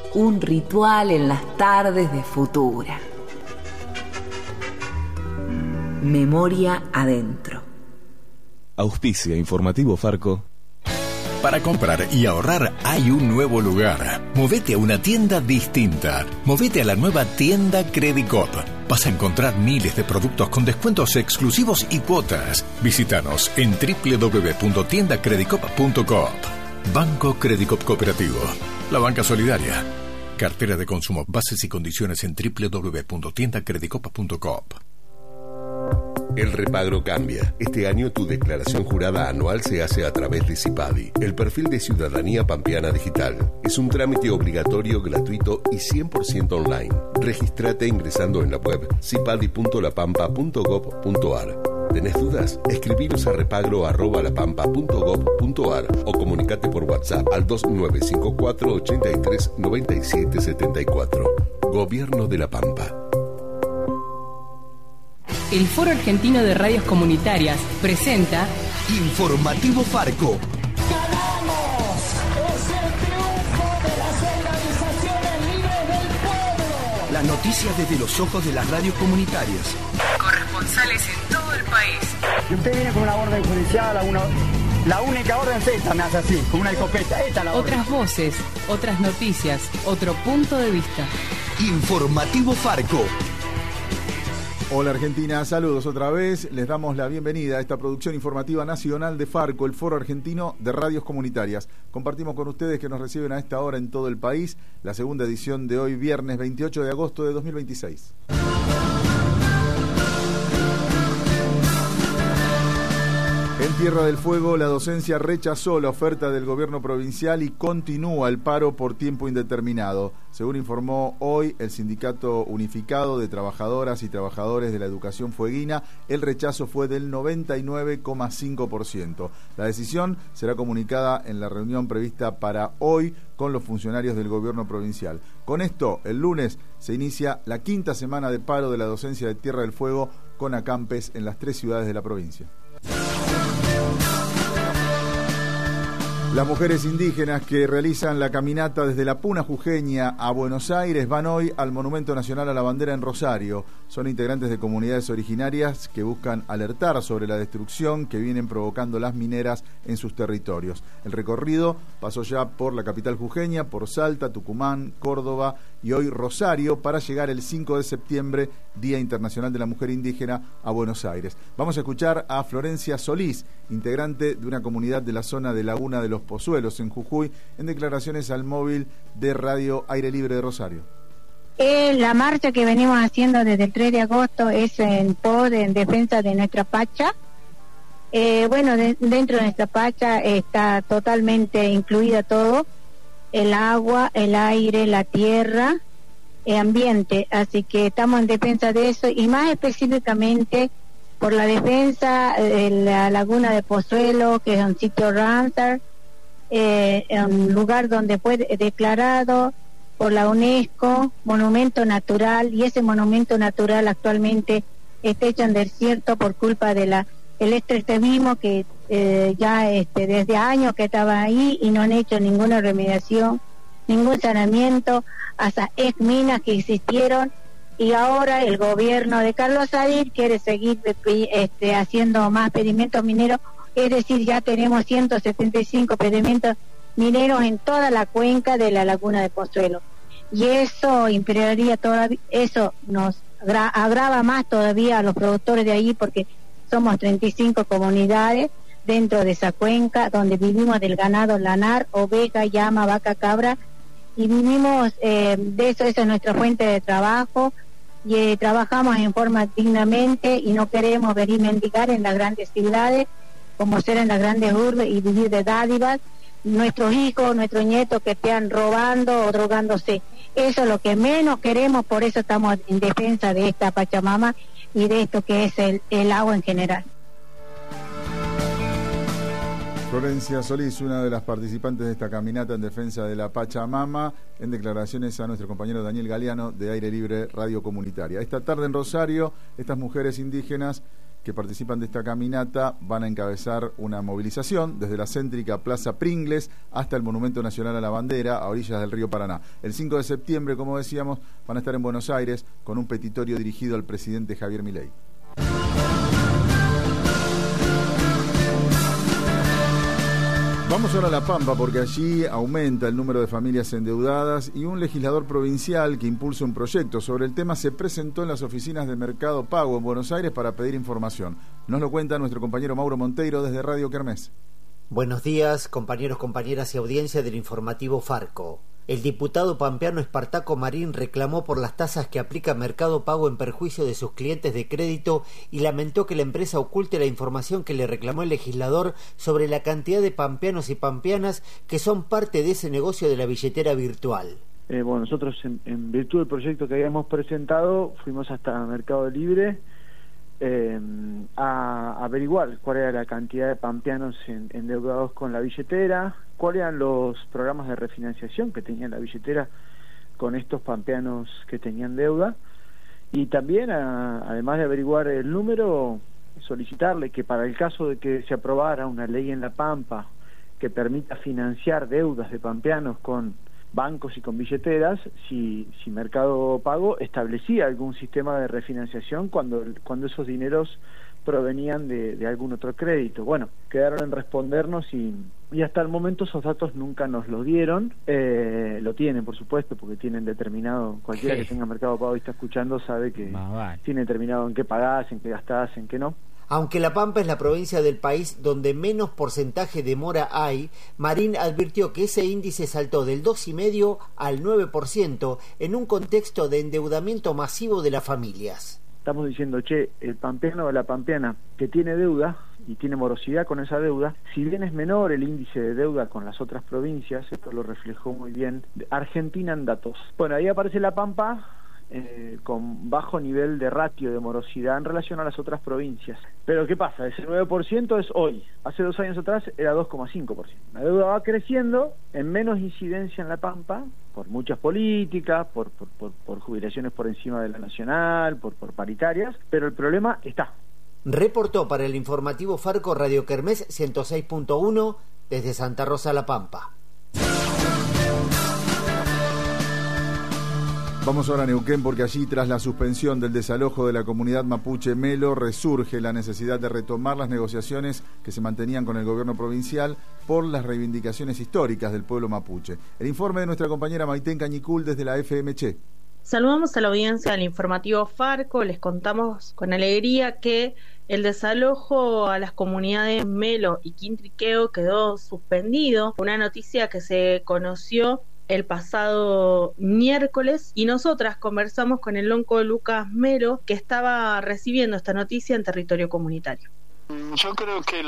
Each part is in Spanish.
Un ritual en las tardes de Futura. Memoria adentro. Auspicia Informativo Farco. Para comprar y ahorrar hay un nuevo lugar. Movete a una tienda distinta. Movete a la nueva tienda Credicop. Vas a encontrar miles de productos con descuentos exclusivos y cuotas. Visítanos en www.tiendacredicop.coop. Banco Credicop Cooperativo. La banca solidaria. Cartera de consumo. Bases y condiciones en www.tiendacredicop.coop. El repagro cambia. Este año tu declaración jurada anual se hace a través de CIPADI, el perfil de Ciudadanía Pampeana Digital. Es un trámite obligatorio, gratuito y 100% online. Regístrate ingresando en la web cipadi.lapampa.gov.ar. ¿Tenés dudas? Escribinos a repagro@lapampa.gov.ar o comunicate por WhatsApp al 2954 83 97 74. Gobierno de La Pampa. El Foro Argentino de Radios Comunitarias presenta Informativo Farco. ¡Ganamos! ¡Es el triunfo de las organizaciones libres del pueblo! Las noticias desde los ojos de las radios comunitarias. corresponsales en todo el país. Y usted viene con una orden judicial, la única orden es esta, me hace así, con una escopeta. Esta es la orden. Otras voces, otras noticias, otro punto de vista. Informativo Farco. Hola Argentina, saludos otra vez. Les damos la bienvenida a esta producción informativa nacional de Farco, el Foro Argentino de Radios Comunitarias. Compartimos con ustedes que nos reciben a esta hora en todo el país la segunda edición de hoy, viernes 28 de agosto de 2026. En Tierra del Fuego, la docencia rechazó la oferta del gobierno provincial y continúa el paro por tiempo indeterminado. Según informó hoy el Sindicato Unificado de Trabajadoras y Trabajadores de la Educación Fueguina, el rechazo fue del 99,5%. La decisión será comunicada en la reunión prevista para hoy con los funcionarios del gobierno provincial. Con esto, el lunes se inicia la quinta semana de paro de la docencia de Tierra del Fuego con acampes en las 3 ciudades de la provincia. Las mujeres indígenas que realizan la caminata desde la Puna Jujeña a Buenos Aires van hoy al Monumento Nacional a la Bandera en Rosario. Son integrantes de comunidades originarias que buscan alertar sobre la destrucción que vienen provocando las mineras en sus territorios. El recorrido pasó ya por la capital jujeña, por Salta, Tucumán, Córdoba y hoy Rosario para llegar el 5 de septiembre, Día Internacional de la Mujer Indígena, a Buenos Aires. Vamos a escuchar a Florencia Solís, integrante de una comunidad de la zona de Laguna de los Pozuelos, en Jujuy, en declaraciones al móvil de Radio Aire Libre de Rosario. La marcha que venimos haciendo desde el 3 de agosto es en defensa de nuestra Pacha. Dentro de nuestra Pacha está totalmente incluida todo, el agua, el aire, la tierra, el ambiente, así que estamos en defensa de eso y más específicamente por la defensa de la Laguna de Pozuelo, que es un sitio Ramsar, un lugar donde fue declarado por la UNESCO monumento natural, y ese monumento natural actualmente está hecho en desierto por culpa de el extractivismo que desde años que estaba ahí y no han hecho ninguna remediación, ningún saneamiento a esas ex minas que existieron, y ahora el gobierno de Carlos Sadir quiere seguir haciendo más pedimentos mineros. Es decir, ya tenemos 175 pedimentos mineros en toda la cuenca de la Laguna de Pozuelo. Y eso imperaría todavía, eso nos agrava más todavía a los productores de allí, porque somos 35 comunidades dentro de esa cuenca donde vivimos del ganado lanar, oveja, llama, vaca, cabra, y vivimos de eso. Esa es nuestra fuente de trabajo, y trabajamos en forma dignamente y no queremos venir mendigar en las grandes ciudades como ser en las grandes urbes y vivir de dádivas, nuestros hijos, nuestros nietos que estén robando o drogándose. Eso es lo que menos queremos, por eso estamos en defensa de esta Pachamama y de esto que es el agua en general. Florencia Solís, una de las participantes de esta caminata en defensa de la Pachamama, en declaraciones a nuestro compañero Daniel Galeano de Aire Libre Radio Comunitaria. Esta tarde en Rosario, estas mujeres indígenas que participan de esta caminata van a encabezar una movilización desde la céntrica Plaza Pringles hasta el Monumento Nacional a la Bandera, a orillas del río Paraná. El 5 de septiembre, como decíamos, van a estar en Buenos Aires con un petitorio dirigido al presidente Javier Milei. Vamos ahora a La Pampa porque allí aumenta el número de familias endeudadas y un legislador provincial que impulsa un proyecto sobre el tema se presentó en las oficinas de Mercado Pago en Buenos Aires para pedir información. Nos lo cuenta nuestro compañero Mauro Monteiro desde Radio Kermés. Buenos días, compañeros, compañeras y audiencia del informativo Farco. El diputado pampeano Espartaco Marín reclamó por las tasas que aplica Mercado Pago en perjuicio de sus clientes de crédito y lamentó que la empresa oculte la información que le reclamó el legislador sobre la cantidad de pampeanos y pampeanas que son parte de ese negocio de la billetera virtual. Nosotros en virtud del proyecto que habíamos presentado fuimos hasta Mercado Libre a averiguar cuál era la cantidad de pampeanos endeudados con la billetera, cuáles eran los programas de refinanciación que tenía la billetera con estos pampeanos que tenían deuda, y también, además de averiguar el número, solicitarle que para el caso de que se aprobara una ley en La Pampa que permita financiar deudas de pampeanos con bancos y con billeteras, si Mercado Pago establecía algún sistema de refinanciación cuando esos dineros provenían de algún otro crédito. Bueno, quedaron en respondernos y hasta el momento esos datos nunca nos los dieron. Lo tienen, por supuesto, porque tienen determinado, cualquiera que tenga Mercado Pago y está escuchando sabe que tiene determinado en qué pagás, en qué gastás, en qué no. Aunque La Pampa es la provincia del país donde menos porcentaje de mora hay, Marín advirtió que ese índice saltó del 2,5% al 9% en un contexto de endeudamiento masivo de las familias. Estamos diciendo, el pampeano o la pampeana que tiene deuda y tiene morosidad con esa deuda, si bien es menor el índice de deuda con las otras provincias, esto lo reflejó muy bien Argentina en datos. Bueno, ahí aparece La Pampa con bajo nivel de ratio de morosidad en relación a las otras provincias. Pero ¿qué pasa? Ese 9% es hoy. Hace 2 años atrás era 2,5%. La deuda va creciendo, en menos incidencia en La Pampa, por muchas políticas, por jubilaciones por encima de la nacional, por paritarias, pero el problema está. Reportó para el informativo Farco Radio Kermés 106.1 desde Santa Rosa, La Pampa. Vamos ahora a Neuquén porque allí, tras la suspensión del desalojo de la comunidad mapuche Melo, resurge la necesidad de retomar las negociaciones que se mantenían con el gobierno provincial por las reivindicaciones históricas del pueblo mapuche. El informe de nuestra compañera Maitén Cañicul desde la FM Che. Saludamos a la audiencia del informativo Farco. Les contamos con alegría que el desalojo a las comunidades Melo y Quintriqueo quedó suspendido, una noticia que se conoció el pasado miércoles, y nosotras conversamos con el lonco Lucas Melo, que estaba recibiendo esta noticia en territorio comunitario. Yo creo que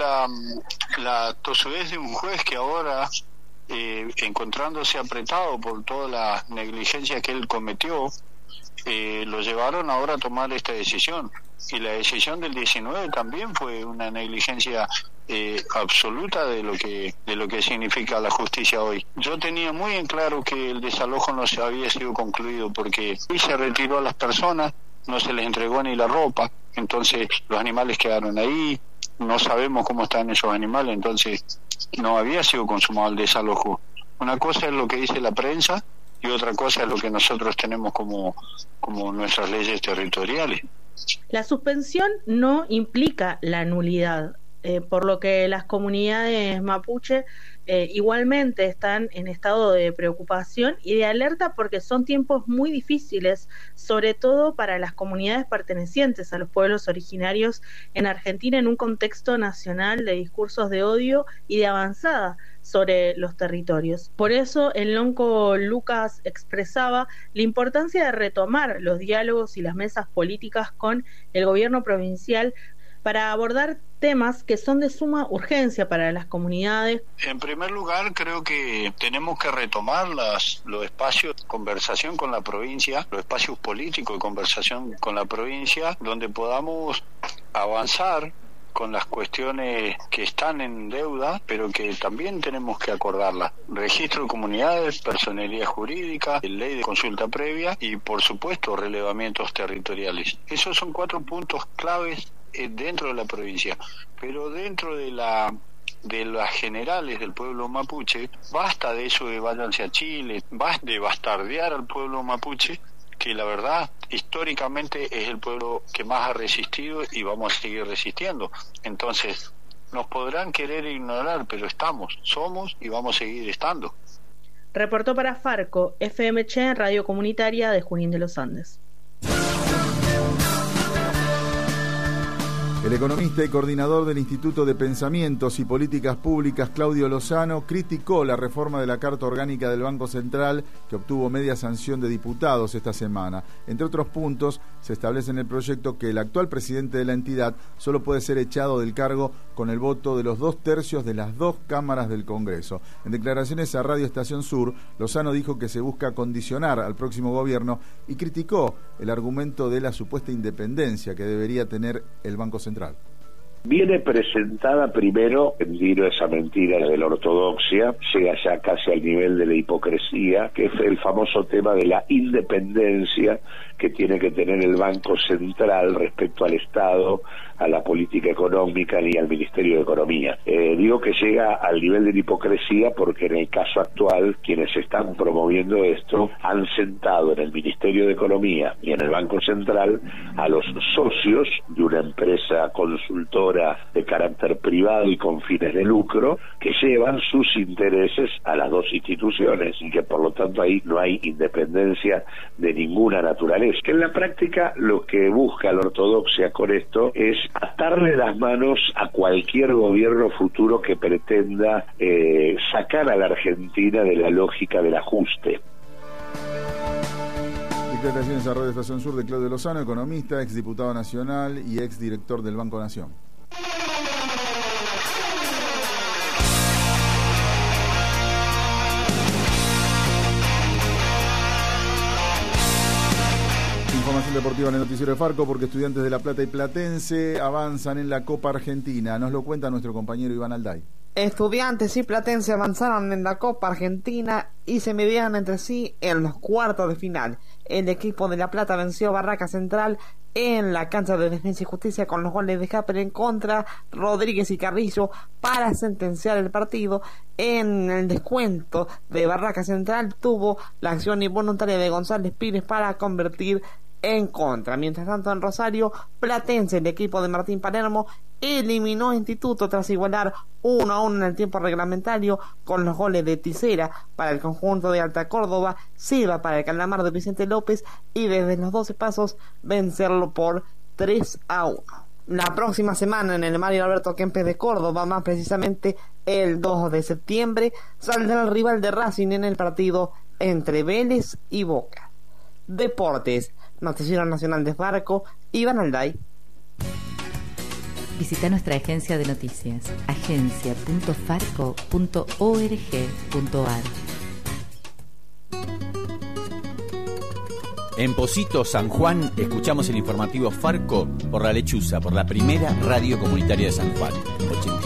la tosudez de un juez que ahora, encontrándose apretado por toda la negligencia que él cometió, lo llevaron ahora a tomar esta decisión. Y la decisión del 19 también fue una negligencia absoluta de lo que significa la justicia hoy. Yo tenía muy en claro que el desalojo no se había sido concluido porque hoy se retiró a las personas, no se les entregó ni la ropa, entonces los animales quedaron ahí, no sabemos cómo están esos animales, entonces no había sido consumado el desalojo. Una cosa es lo que dice la prensa y otra cosa es lo que nosotros tenemos como nuestras leyes territoriales. La suspensión no implica la nulidad, por lo que las comunidades mapuche igualmente están en estado de preocupación y de alerta porque son tiempos muy difíciles, sobre todo para las comunidades pertenecientes a los pueblos originarios en Argentina, en un contexto nacional de discursos de odio y de avanzada sobre los territorios. Por eso el lonco Lucas expresaba la importancia de retomar los diálogos y las mesas políticas con el gobierno provincial para abordar temas que son de suma urgencia para las comunidades. En primer lugar, creo que tenemos que retomar los espacios de conversación con la provincia, los espacios políticos de conversación con la provincia, donde podamos avanzar con las cuestiones que están en deuda, pero que también tenemos que acordarlas. Registro de comunidades, personería jurídica, ley de consulta previa y, por supuesto, relevamientos territoriales. Esos son 4 puntos claves dentro de la provincia, pero dentro de las generales del pueblo mapuche, basta de eso de váyanse a Chile, basta de bastardear al pueblo mapuche, que la verdad históricamente es el pueblo que más ha resistido y vamos a seguir resistiendo. Entonces, nos podrán querer ignorar, pero somos y vamos a seguir estando. Reportó para Farco, FMC, Radio Comunitaria de Junín de los Andes. El economista y coordinador del Instituto de Pensamientos y Políticas Públicas, Claudio Lozano, criticó la reforma de la Carta Orgánica del Banco Central, que obtuvo media sanción de diputados esta semana. Entre otros puntos, se establece en el proyecto que el actual presidente de la entidad solo puede ser echado del cargo con el voto de los 2/3 de las 2 cámaras del Congreso. En declaraciones a Radio Estación Sur, Lozano dijo que se busca condicionar al próximo gobierno y criticó el argumento de la supuesta independencia que debería tener el Banco Central. Viene presentada primero, en tiro esa mentira de la ortodoxia, llega ya casi al nivel de la hipocresía, que es el famoso tema de la independencia que tiene que tener el Banco Central respecto al Estado, a la política económica y al Ministerio de Economía. Digo que llega al nivel de la hipocresía porque en el caso actual quienes están promoviendo esto han sentado en el Ministerio de Economía y en el Banco Central a los socios de una empresa consultora de carácter privado y con fines de lucro que llevan sus intereses a las dos instituciones y que por lo tanto ahí no hay independencia de ninguna naturaleza. Que en la práctica lo que busca la ortodoxia con esto es atarle las manos a cualquier gobierno futuro que pretenda sacar a la Argentina de la lógica del ajuste. Declaraciones a Radio Estación Sur de Claudio Lozano, economista, exdiputado nacional y exdirector del Banco Nación. Información deportiva en el noticiero de Farco, porque Estudiantes de La Plata y Platense avanzan en la Copa Argentina. Nos lo cuenta nuestro compañero Iván Alday. Estudiantes y Platense avanzaron en la Copa Argentina y se midieron entre sí en los cuartos de final. El equipo de La Plata venció a Barraca Central en la cancha de Defensa y Justicia con los goles de Japper en contra, Rodríguez y Carrillo para sentenciar el partido. En el descuento de Barraca Central tuvo la acción involuntaria de González Pires para convertir en contra. Mientras tanto, en Rosario, Platense, el equipo de Martín Palermo, eliminó a Instituto tras igualar 1-1 en el tiempo reglamentario con los goles de Tisera para el conjunto de Alta Córdoba, Silva para el Calamar de Vicente López y desde los 12 pasos vencerlo por 3-1. La próxima semana en el Mario Alberto Kempes de Córdoba, más precisamente el 2 de septiembre, saldrá el rival de Racing en el partido entre Vélez y Boca. Deportes, Noticiero Nacional de Farco, Iván Alday. Visita nuestra agencia de noticias, agencia.farco.org.ar. En Pocito, San Juan, escuchamos el informativo Farco por La Lechuza, por la primera radio comunitaria de San Juan.